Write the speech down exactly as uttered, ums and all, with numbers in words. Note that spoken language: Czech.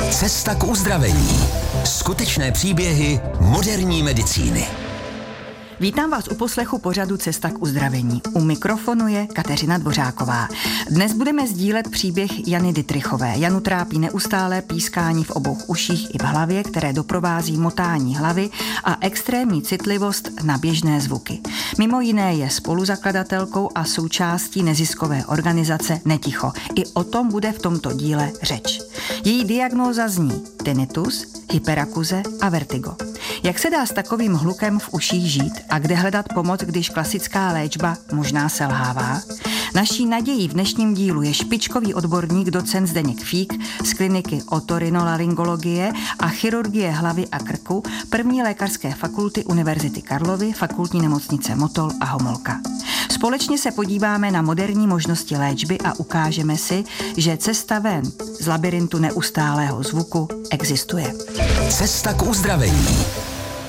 Cesta k uzdravení. Skutečné příběhy moderní medicíny. Vítám vás u poslechu pořadu Cesta k uzdravení. U mikrofonu je Kateřina Dvořáková. Dnes budeme sdílet příběh Jany Dittrichové. Janu trápí neustálé pískání v obou uších i v hlavě, které doprovází motání hlavy a extrémní citlivost na běžné zvuky. Mimo jiné je spoluzakladatelkou a součástí neziskové organizace Neticho. I o tom bude v tomto díle řeč. Její diagnóza zní tinnitus, hyperakuze a vertigo. Jak se dá s takovým hlukem v uších žít a kde hledat pomoc, když klasická léčba možná selhává? Naší nadějí v dnešním dílu je špičkový odborník docent Zdeněk Fík z kliniky otorinolaryngologie a chirurgie hlavy a krku první lékařské fakulty Univerzity Karlovy, fakultní nemocnice Motol a Homolka. Společně se podíváme na moderní možnosti léčby a ukážeme si, že cesta ven z labirintu neustálého zvuku existuje. Cesta k uzdravení.